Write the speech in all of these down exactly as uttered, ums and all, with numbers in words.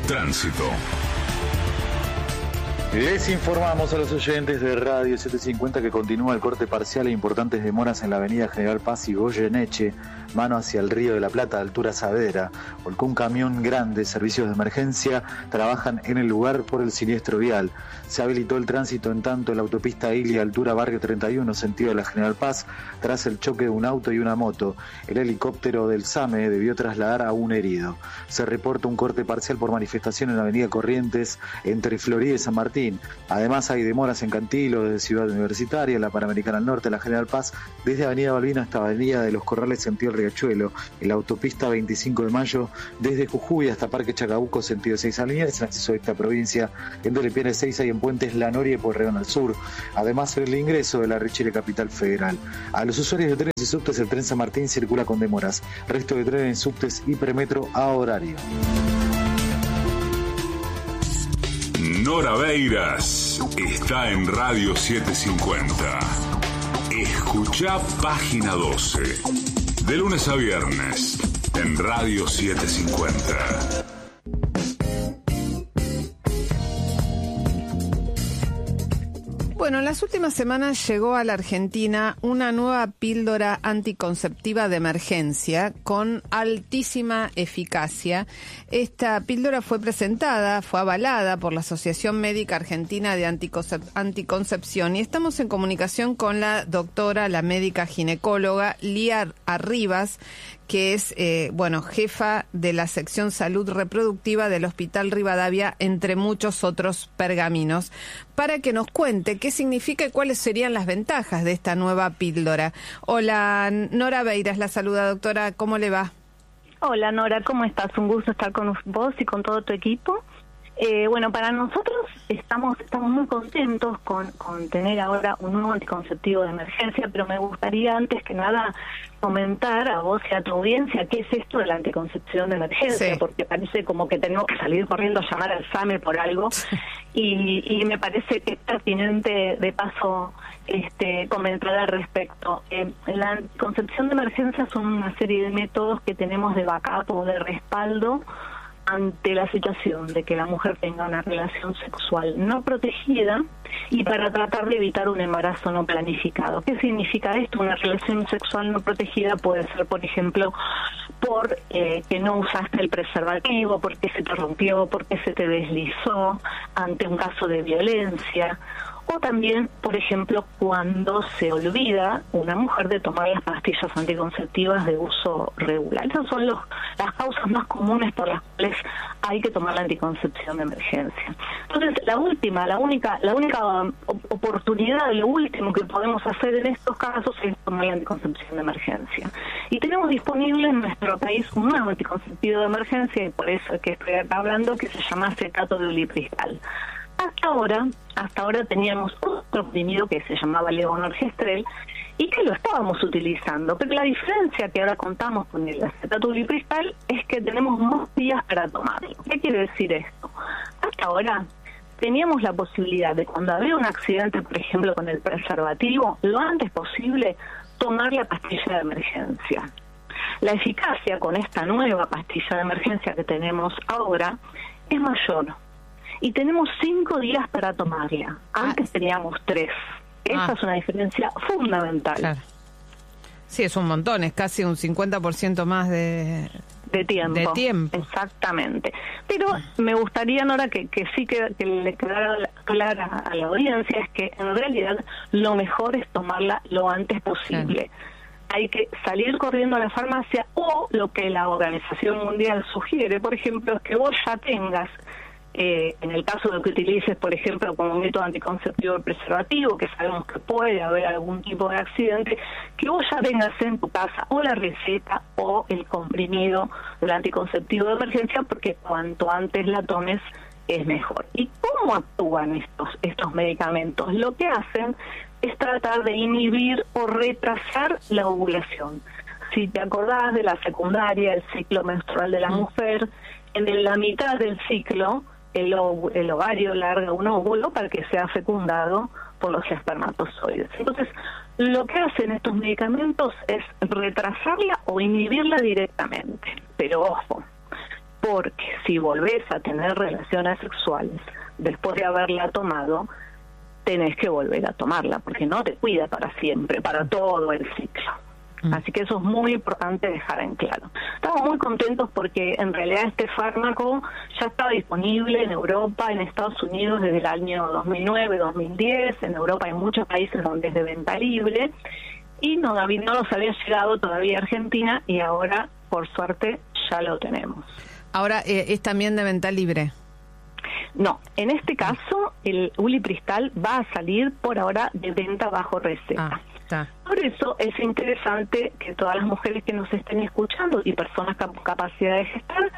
Tránsito. Les informamos a los oyentes de Radio setecientos cincuenta que continúa el corte parcial e importantes demoras en la avenida General Paz y Goyeneche, mano hacia el Río de la Plata, altura Saavedra. Volcó un camión grande, servicios de emergencia trabajan en el lugar por el siniestro vial. Se habilitó el tránsito en tanto en la autopista Ilia, altura Barrio treinta y uno, sentido de la General Paz, tras el choque de un auto y una moto. El helicóptero del SAME debió trasladar a un herido. Se reporta un corte parcial por manifestación en la avenida Corrientes, entre Florida y San Martín. Además hay demoras en Cantilo, desde Ciudad Universitaria, la Panamericana al norte, la General Paz, desde Avenida Balbino hasta Avenida de los Corrales, sentido el Riachuelo, en la autopista veinticinco de mayo, desde Jujuy hasta Parque Chacabuco, sentido seis Avenida, en acceso de esta provincia, en Delepiane seis hay en Puentes La Noria y Pueyrredón al sur. Además el ingreso de la Richile Capital Federal. A los usuarios de trenes y subtes, el tren San Martín circula con demoras. Resto de trenes, subtes y premetro a horario. Nora Beiras está en Radio setecientos cincuenta. Escuchá Página doce. De lunes a viernes en Radio setecientos cincuenta. Bueno, en las últimas semanas llegó a la Argentina una nueva píldora anticonceptiva de emergencia con altísima eficacia. Esta píldora fue presentada, fue avalada por la Asociación Médica Argentina de Anticoncep- Anticoncepción y estamos en comunicación con la doctora, la médica ginecóloga Lía Arribas, que es, eh, bueno, jefa de la sección Salud Reproductiva del Hospital Rivadavia, entre muchos otros pergaminos, para que nos cuente qué significa y cuáles serían las ventajas de esta nueva píldora. Hola, Nora Beiras, la saluda, doctora, ¿cómo le va? Hola, Nora, ¿cómo estás? Un gusto estar con vos y con todo tu equipo. Eh, bueno, para nosotros estamos estamos muy contentos con, con tener ahora un nuevo anticonceptivo de emergencia, pero me gustaría antes que nada comentar a vos y a tu audiencia qué es esto de la anticoncepción de emergencia, sí. Porque parece como que tenemos que salir corriendo a llamar al SAME por algo y, y me parece que es pertinente de paso este comentar al respecto. Eh, la anticoncepción de emergencia son una serie de métodos que tenemos de backup o de respaldo ante la situación de que la mujer tenga una relación sexual no protegida y para tratar de evitar un embarazo no planificado. ¿Qué significa esto? Una relación sexual no protegida puede ser, por ejemplo, por eh, que no usaste el preservativo, porque se te rompió, porque se te deslizó ante un caso de violencia, o también, por ejemplo, cuando se olvida una mujer de tomar las pastillas anticonceptivas de uso regular. Esas son los, las causas más comunes por las cuales hay que tomar la anticoncepción de emergencia. Entonces, la última, la única, la única oportunidad, lo último que podemos hacer en estos casos es tomar la anticoncepción de emergencia. Y tenemos disponible en nuestro país un nuevo anticonceptivo de emergencia, y por eso es que estoy acá hablando, que se llama acetato de ulipristal. Hasta ahora, hasta ahora teníamos otro comprimido que se llamaba levonorgestrel y que lo estábamos utilizando, pero la diferencia que ahora contamos con el acetato ulipristal es que tenemos más días para tomarlo. ¿Qué quiere decir esto? Hasta ahora teníamos la posibilidad de, cuando había un accidente, por ejemplo, con el preservativo, lo antes posible tomar la pastilla de emergencia. La eficacia con esta nueva pastilla de emergencia que tenemos ahora es mayor. Y tenemos cinco días para tomarla. Antes ah. teníamos tres. Esa ah. es una diferencia fundamental. Claro. Sí, es un montón, es casi un cincuenta por ciento más de, de tiempo. De tiempo. Exactamente. Pero ah. me gustaría, Nora, que, que sí que, que le quedara clara a la audiencia, es que en realidad lo mejor es tomarla lo antes posible. Claro. Hay que salir corriendo a la farmacia, o lo que la Organización Mundial sugiere, por ejemplo, es que vos ya tengas, Eh, en el caso de que utilices, por ejemplo, como método anticonceptivo el preservativo, que sabemos que puede haber algún tipo de accidente, que vos ya tengas en tu casa o la receta o el comprimido del anticonceptivo de emergencia, porque cuanto antes la tomes es mejor. ¿Y cómo actúan estos, estos medicamentos? Lo que hacen es tratar de inhibir o retrasar la ovulación. Si te acordás de la secundaria, el ciclo menstrual de la mujer, en la mitad del ciclo, El, el ovario larga un óvulo para que sea fecundado por los espermatozoides. Entonces, lo que hacen estos medicamentos es retrasarla o inhibirla directamente. Pero ojo, porque si volvés a tener relaciones sexuales después de haberla tomado, tenés que volver a tomarla, porque no te cuida para siempre, para todo el ciclo. Así que eso es muy importante dejar en claro. Estamos muy contentos porque en realidad este fármaco ya está disponible en Europa, en Estados Unidos desde el año dos mil nueve, dos mil diez, en Europa hay muchos países donde es de venta libre, y no, David, no nos había llegado todavía a Argentina, y ahora, por suerte, ya lo tenemos. Ahora, eh, ¿es también de venta libre? No, en este caso, el ulipristal va a salir por ahora de venta bajo receta. Ah, está. Por eso es interesante que todas las mujeres que nos estén escuchando y personas con capacidad de gestar,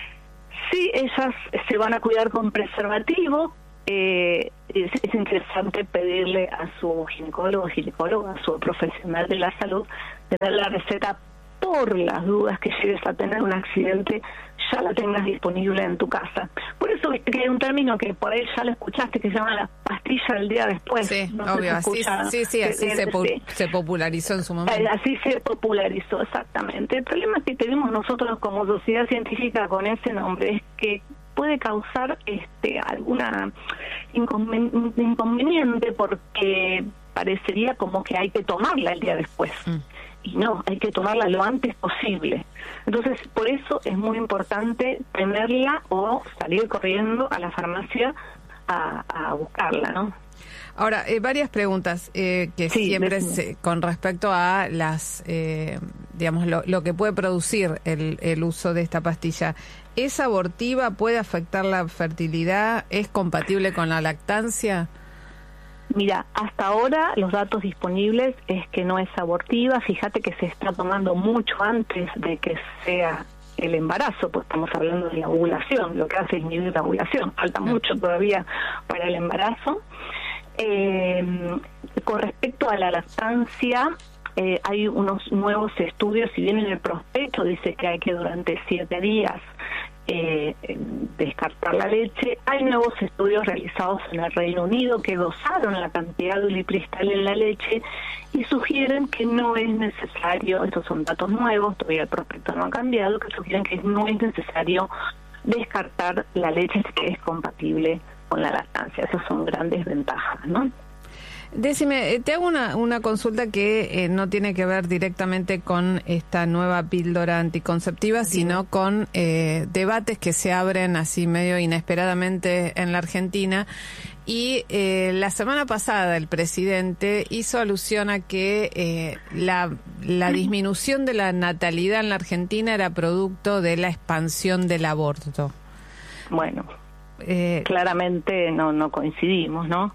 si ellas se van a cuidar con preservativo, eh, es, es interesante pedirle a su ginecólogo, ginecóloga, a su profesional de la salud, tener la receta por las dudas que llegues a tener un accidente, ya la tengas disponible en tu casa. Por eso viste que hay un término que por ahí ya lo escuchaste, que se llama la pastilla del día después. Sí, no obvio, así, sí, sí, así se, po sí. se popularizó en su momento. Así se popularizó, exactamente. El problema que tenemos nosotros como sociedad científica con ese nombre es que puede causar este alguna inconven inconveniente, porque parecería como que hay que tomarla el día después. Mm. Y no, hay que tomarla lo antes posible. Entonces, por eso es muy importante tenerla o salir corriendo a la farmacia a, a buscarla, ¿no? Ahora, eh, varias preguntas eh, que sí, siempre se, con respecto a las, eh, digamos, lo, lo que puede producir el, el uso de esta pastilla. ¿Es abortiva? ¿Puede afectar la fertilidad? ¿Es compatible con la lactancia? Mira, hasta ahora los datos disponibles es que no es abortiva. Fíjate que se está tomando mucho antes de que sea el embarazo, pues estamos hablando de la ovulación, lo que hace es inhibir la ovulación. Falta mucho todavía para el embarazo. Eh, con respecto a la lactancia, eh, hay unos nuevos estudios, si bien en el prospecto dice que hay que durante siete días Eh, descartar la leche, hay nuevos estudios realizados en el Reino Unido que dosaron la cantidad de ulipristal en la leche y sugieren que no es necesario, estos son datos nuevos, todavía el prospecto no ha cambiado, que sugieren que no es necesario descartar la leche que es compatible con la lactancia. Esas son grandes ventajas, ¿no? Decime, te hago una, una consulta que eh, no tiene que ver directamente con esta nueva píldora anticonceptiva, sí, sino con eh, debates que se abren así medio inesperadamente en la Argentina. Y eh, la semana pasada el presidente hizo alusión a que eh, la, la disminución de la natalidad en la Argentina era producto de la expansión del aborto. Bueno, eh, claramente no, no coincidimos, ¿no?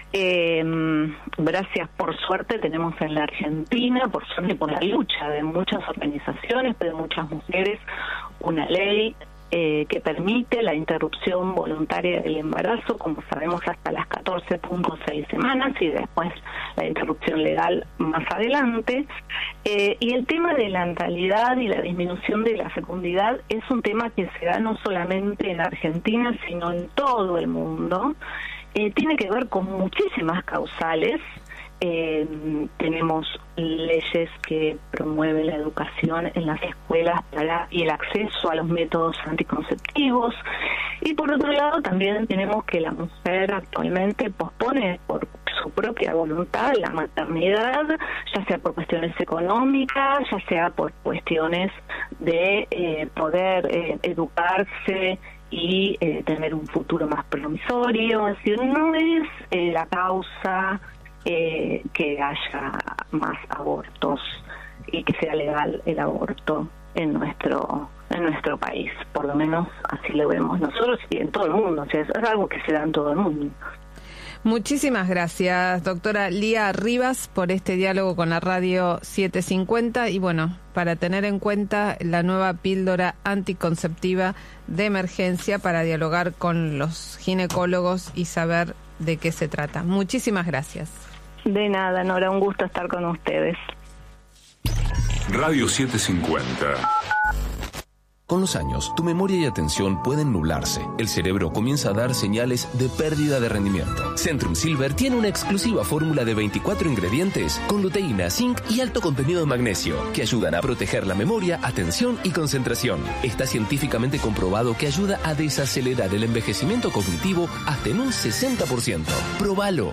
Eh, gracias, por suerte tenemos en la Argentina, por suerte por la lucha de muchas organizaciones, de muchas mujeres, una ley eh, que permite la interrupción voluntaria del embarazo, como sabemos, hasta las catorce punto seis semanas, y después la interrupción legal más adelante. Eh, y el tema de la natalidad y la disminución de la fecundidad es un tema que se da no solamente en Argentina, sino en todo el mundo. Eh, tiene que ver con muchísimas causales. Eh, tenemos leyes que promueven la educación en las escuelas para y el acceso a los métodos anticonceptivos, y por otro lado también tenemos que la mujer actualmente pospone por su propia voluntad la maternidad, ya sea por cuestiones económicas, ya sea por cuestiones de eh, poder eh, educarse y eh, tener un futuro más promisorio. Es decir, no es eh, la causa eh, que haya más abortos y que sea legal el aborto en nuestro en nuestro país, por lo menos así lo vemos nosotros y en todo el mundo. O sea, es algo que se da en todo el mundo. Muchísimas gracias, doctora Lía Rivas, por este diálogo con la Radio setecientos cincuenta, y bueno, para tener en cuenta la nueva píldora anticonceptiva de emergencia para dialogar con los ginecólogos y saber de qué se trata. Muchísimas gracias. De nada, Nora, un gusto estar con ustedes. Radio setecientos cincuenta. Con los años, tu memoria y atención pueden nublarse. El cerebro comienza a dar señales de pérdida de rendimiento. Centrum Silver tiene una exclusiva fórmula de veinticuatro ingredientes con luteína, zinc y alto contenido de magnesio que ayudan a proteger la memoria, atención y concentración. Está científicamente comprobado que ayuda a desacelerar el envejecimiento cognitivo hasta en un sesenta por ciento. ¡Próbalo!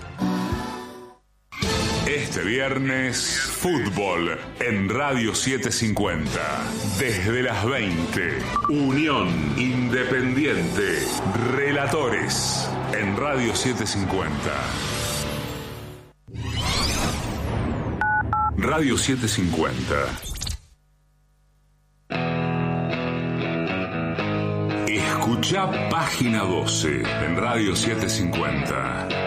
Este viernes, fútbol en Radio setecientos cincuenta. Desde las veinte, Unión Independiente. Relatores en Radio setecientos cincuenta. Radio setecientos cincuenta. Escucha Página doce en Radio setecientos cincuenta.